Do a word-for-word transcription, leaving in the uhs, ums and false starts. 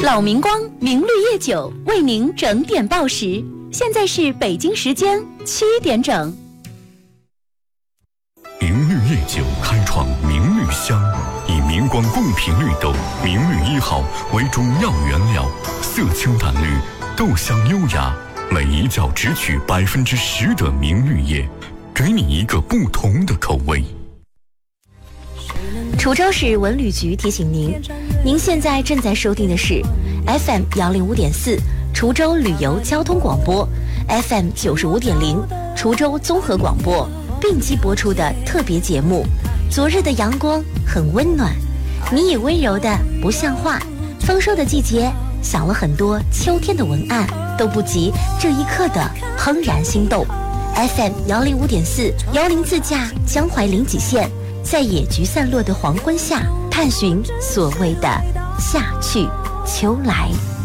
老明光明绿叶酒为您整点报时，现在是北京时间七点整。 明绿叶酒开创明绿香，以明光贡品绿豆明绿一号为主要原料，色清淡绿，豆香优雅，每一窖只取百分之十的明绿叶，给你一个不同的口味。 滁州市文旅局提醒您，您现在正在收听的是 F M 幺零五点四滁州旅游交通广播 ，F M 九十五点零滁州综合广播并机播出的特别节目。昨日的阳光很温暖，你也温柔的不像话。丰收的季节，想了很多秋天的文案，都不及这一刻的怦然心动。F M 幺零五点四由您自驾江淮临济县，在野菊散落的黄昏下，探寻所谓的夏去秋来。